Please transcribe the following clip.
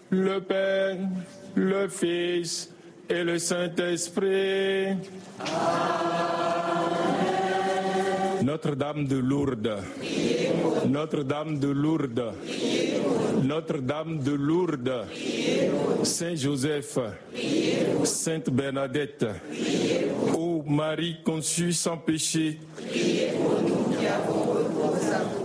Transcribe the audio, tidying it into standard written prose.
le Père, le Fils et le Saint-Esprit. Notre-Dame de Lourdes, Notre-Dame de Lourdes, Notre-Dame de Lourdes, Saint-Joseph, Sainte Bernadette, ô Marie conçue sans péché, priez pour nous qui avons recours à